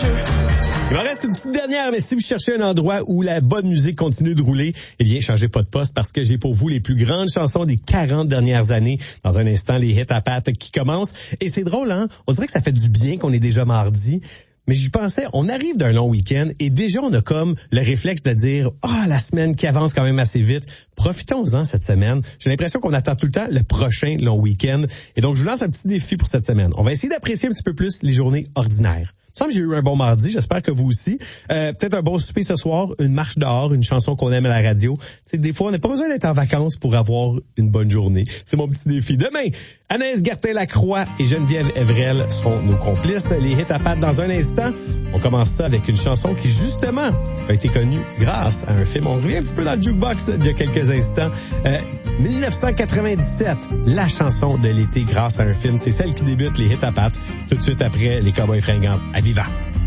Il m'en reste une petite dernière, mais si vous cherchez un endroit où la bonne musique continue de rouler, eh bien, changez pas de poste parce que j'ai pour vous les plus grandes chansons des 40 dernières années. Dans un instant, les hits à pattes qui commencent. Et c'est drôle, hein? On dirait que ça fait du bien qu'on est déjà mardi. Mais j'y pensais, on arrive d'un long week-end et déjà on a comme le réflexe de dire « Ah, la semaine qui avance quand même assez vite. » Profitons-en cette semaine. J'ai l'impression qu'on attend tout le temps le prochain long week-end. Et donc, je vous lance un petit défi pour cette semaine. On va essayer d'apprécier un petit peu plus les journées ordinaires. Il me semble que j'ai eu un bon mardi, j'espère que vous aussi. Peut-être un bon souper ce soir, une marche dehors, une chanson qu'on aime à la radio. T'sais, des fois, on n'a pas besoin d'être en vacances pour avoir une bonne journée. C'est mon petit défi. Demain, Anaïs Gertin-Lacroix et Geneviève Evrel seront nos complices. Les hits à pattes dans un instant. On commence ça avec une chanson qui, justement, a été connue grâce à un film. On revient un petit peu dans le jukebox il y a quelques instants. 1997, la chanson de l'été grâce à un film. C'est celle qui débute les hits à pattes tout de suite après les Cowboys fringants à Viva.